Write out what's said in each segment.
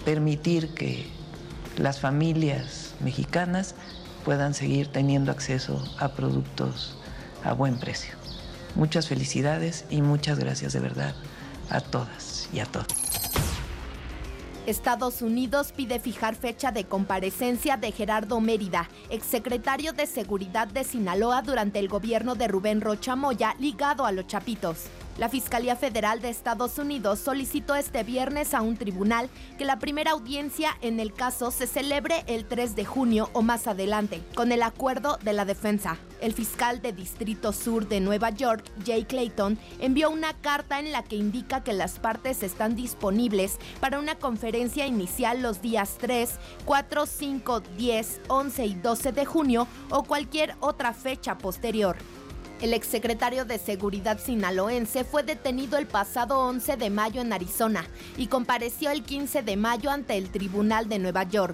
permitir que las familias mexicanas puedan seguir teniendo acceso a productos a buen precio. Muchas felicidades y muchas gracias de verdad a todas y a todos. Estados Unidos pide fijar fecha de comparecencia de Gerardo Mérida, exsecretario de Seguridad de Sinaloa durante el gobierno de Rubén Rocha Moya, ligado a los Chapitos. La Fiscalía Federal de Estados Unidos solicitó este viernes a un tribunal que la primera audiencia en el caso se celebre el 3 de junio o más adelante, con el acuerdo de la defensa. El fiscal de Distrito Sur de Nueva York, Jay Clayton, envió una carta en la que indica que las partes están disponibles para una conferencia inicial los días 3, 4, 5, 10, 11 y 12 de junio o cualquier otra fecha posterior. El exsecretario de Seguridad sinaloense fue detenido el pasado 11 de mayo en Arizona y compareció el 15 de mayo ante el Tribunal de Nueva York.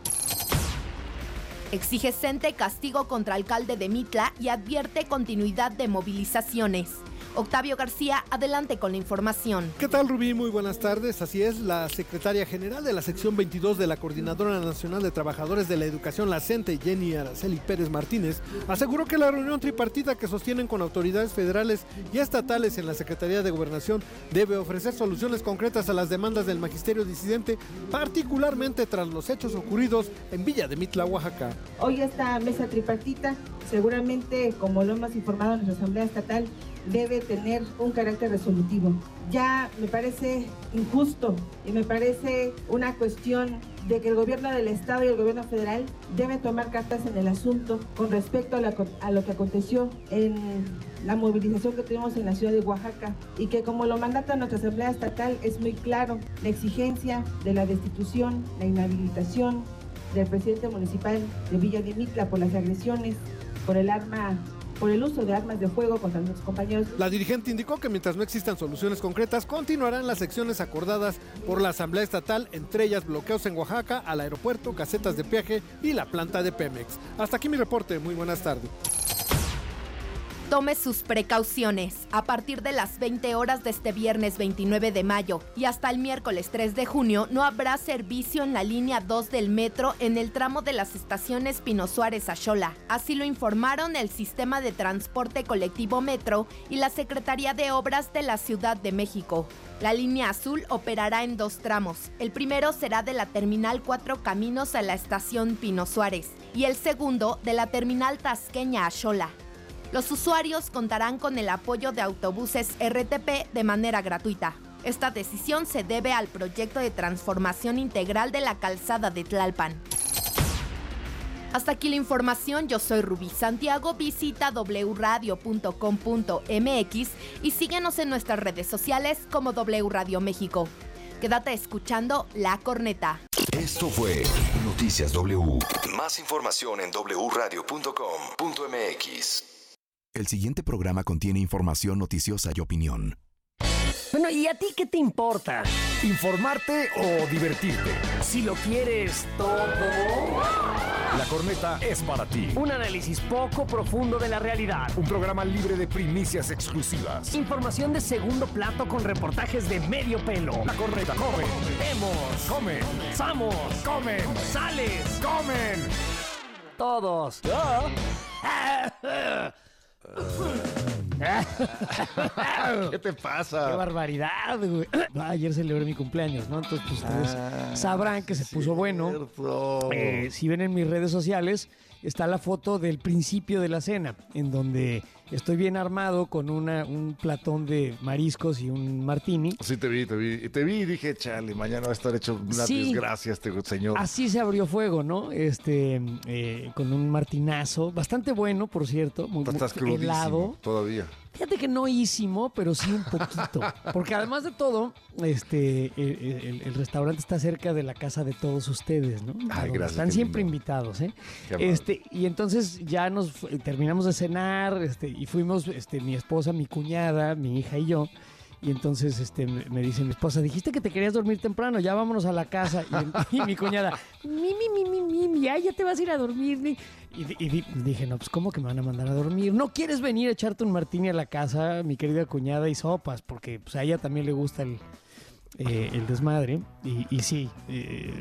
Exige CENTE castigo contra alcalde de Mitla y advierte continuidad de movilizaciones. Octavio García, adelante con la información. ¿Qué tal, Rubí? Muy buenas tardes. Así es, la secretaria general de la sección 22 de la Coordinadora Nacional de Trabajadores de la Educación, la CENTE, Jenny Araceli Pérez Martínez, aseguró que la reunión tripartita que sostienen con autoridades federales y estatales en la Secretaría de Gobernación debe ofrecer soluciones concretas a las demandas del magisterio disidente, particularmente tras los hechos ocurridos en Villa de Mitla, Oaxaca. Hoy esta mesa tripartita, seguramente, como lo hemos informado en nuestra Asamblea Estatal, debe tener un carácter resolutivo. Ya me parece injusto y me parece una cuestión de que el gobierno del Estado y el gobierno federal deben tomar cartas en el asunto con respecto a lo que aconteció en la movilización que tuvimos en la ciudad de Oaxaca, y que, como lo mandata nuestra Asamblea Estatal, es muy claro: la exigencia de la destitución, la inhabilitación del presidente municipal de Villa de Mitla por las agresiones, por el uso de armas de fuego contra nuestros compañeros. La dirigente indicó que mientras no existan soluciones concretas, continuarán las acciones acordadas por la Asamblea Estatal, entre ellas bloqueos en Oaxaca, al aeropuerto, casetas de peaje y la planta de Pemex. Hasta aquí mi reporte, muy buenas tardes. Tome sus precauciones. A partir de las 20 horas de este viernes 29 de mayo y hasta el miércoles 3 de junio no habrá servicio en la línea 2 del metro en el tramo de las estaciones Pino Suárez a Xola. Así lo informaron el Sistema de Transporte Colectivo Metro y la Secretaría de Obras de la Ciudad de México. La línea azul operará en 2 tramos. El primero será de la Terminal 4 Caminos a la estación Pino Suárez y el segundo de la Terminal Tasqueña a Xola. Los usuarios contarán con el apoyo de autobuses RTP de manera gratuita. Esta decisión se debe al proyecto de transformación integral de la calzada de Tlalpan. Hasta aquí la información, yo soy Rubí Santiago, visita wradio.com.mx y síguenos en nuestras redes sociales como W Radio México. Quédate escuchando La Corneta. Esto fue Noticias W. Más información en wradio.com.mx. El siguiente programa contiene información noticiosa y opinión. Bueno, ¿y a ti qué te importa? ¿Informarte o divertirte? Si lo quieres todo. La Corneta es para ti. Un análisis poco profundo de la realidad. Un programa libre de primicias exclusivas. Información de segundo plato con reportajes de medio pelo. La Corneta. Come. Vemos. Comen. Samos. Comen. Sales. Comen. Todos. ¿Qué te pasa? ¡Qué barbaridad, güey! Ayer celebré mi cumpleaños, ¿no? Entonces, pues ustedes sabrán que se puso bueno. Si ven en mis redes sociales, está la foto del principio de la cena, en donde estoy bien armado con un platón de mariscos y un martini. Sí, te vi y dije, chale, mañana va a estar hecho una desgracia este señor. Así se abrió fuego, ¿no? Con un martinazo, bastante bueno, por cierto, muy helado. Todavía. Fíjate que no ísimo, pero sí un poquito. Porque además de todo, el restaurante está cerca de la casa de todos ustedes, ¿no? Ay, gracias. Están siempre invitados, ¿eh? Y entonces ya terminamos de cenar, y fuimos, mi esposa, mi cuñada, mi hija y yo. Y entonces me dice mi esposa, dijiste que te querías dormir temprano, ya vámonos a la casa. Y mi cuñada, ya te vas a ir a dormir. Y dije, no, pues ¿cómo que me van a mandar a dormir? ¿No quieres venir a echarte un martini a la casa, mi querida cuñada, y sopas? Porque pues, a ella también le gusta el desmadre. Y sí,